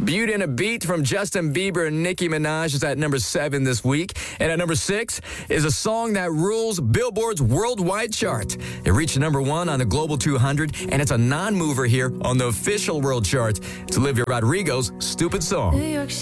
Beauty and a Beat from Justin Bieber and Nicki Minaj is at number 7 this week. And at number 6 is a song that rules Billboard's worldwide chart. It reached number 1 on the Global 200, and it's a non-mover here on the official world chart. It's Olivia Rodrigo's Stupid Song.